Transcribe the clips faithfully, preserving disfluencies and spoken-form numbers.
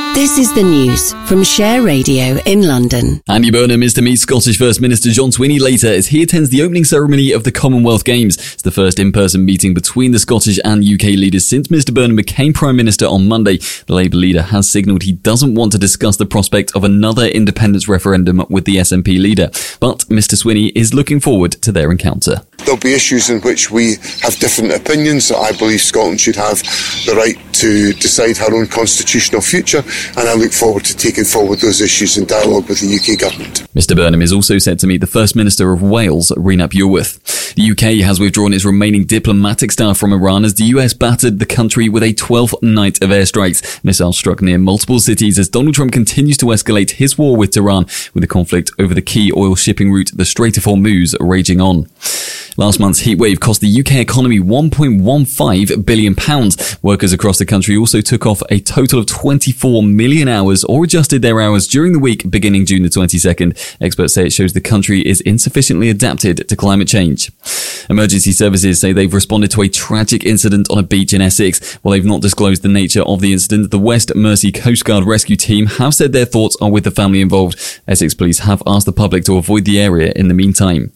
This is the news from Share Radio in London. Andy Burnham is to meet Scottish First Minister John Swinney later as he attends the opening ceremony of the Commonwealth Games. It's the first in-person meeting between the Scottish and U K leaders since Mister Burnham became Prime Minister on Monday. The Labour leader has signalled he doesn't want to discuss the prospect of another independence referendum with the S N P leader. But Mister Swinney is looking forward to their encounter. There'll be issues in which we have different opinions. I believe Scotland should have the right to decide her own constitutional future, and I look forward to taking forward those issues in dialogue with the U K government. Mister Burnham is also set to meet the First Minister of Wales, Rhys ap Iorwerth. The U K has withdrawn its remaining diplomatic staff from Iran as the U S battered the country with a twelfth night of airstrikes. Missiles struck near multiple cities as Donald Trump continues to escalate his war with Tehran, with the conflict over the key oil shipping route, the Strait of Hormuz, raging on. Last month's heatwave cost the U K economy one point one five billion pounds. Workers across the country also took off a total of twenty-four million hours or adjusted their hours during the week beginning June the twenty-second. Experts say it shows the country is insufficiently adapted to climate change. Emergency services say they've responded to a tragic incident on a beach in Essex. While they've not disclosed the nature of the incident, the West Mersey Coast Guard rescue team have said their thoughts are with the family involved. Essex police have asked the public to avoid the area in the meantime.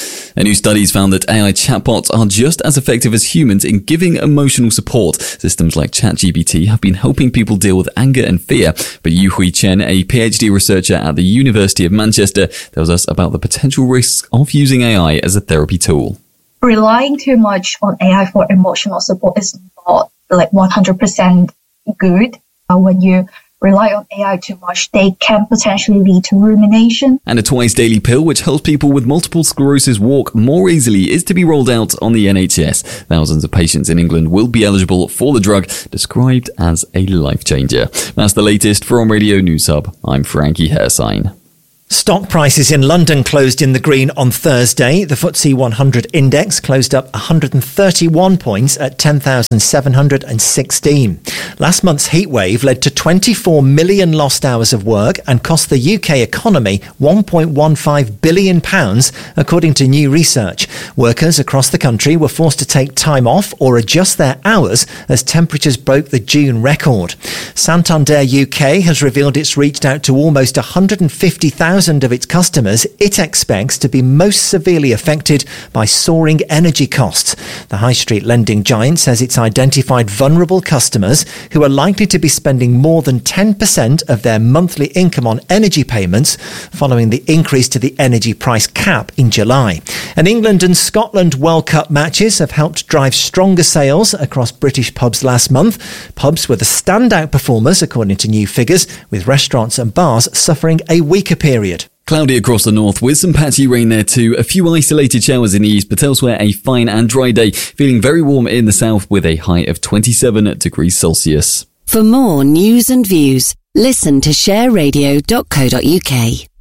A new study has found that A I chatbots are just as effective as humans in giving emotional support. Systems like ChatGPT have been helping people deal with anger and fear. But Yuhui Chen, a PhD researcher at the University of Manchester, tells us about the potential risks of using A I as a therapy tool. Relying too much on A I for emotional support is not like one hundred percent good. Uh, when you rely on A I too much, they can potentially lead to rumination. And a twice daily pill which helps people with multiple sclerosis walk more easily is to be rolled out on the N H S. Thousands of patients in England will be eligible for the drug, described as a life changer. That's the latest from Radio News Hub. I'm Frankie Hersign. Stock prices in London closed in the green on Thursday. The F T S E one hundred index closed up one hundred thirty-one points at ten thousand seven hundred sixteen. Last month's heatwave led to twenty-four million lost hours of work and cost the U K economy one point one five billion pounds, according to new research. Workers across the country were forced to take time off or adjust their hours as temperatures broke the June record. Santander U K has revealed it's reached out to almost one hundred fifty thousand of its customers it expects to be most severely affected by soaring energy costs. The high street lending giant says it's identified vulnerable customers who are likely to be spending more than ten percent of their monthly income on energy payments following the increase to the energy price cap in July. And England and Scotland World Cup matches have helped drive stronger sales across British pubs last month. Pubs were the standout performers according to new figures, with restaurants and bars suffering a weaker period. Cloudy across the north with some patchy rain there too. A few isolated showers in the east, but elsewhere a fine and dry day. Feeling very warm in the south with a high of twenty-seven degrees Celsius. For more news and views, listen to share radio dot co dot uk.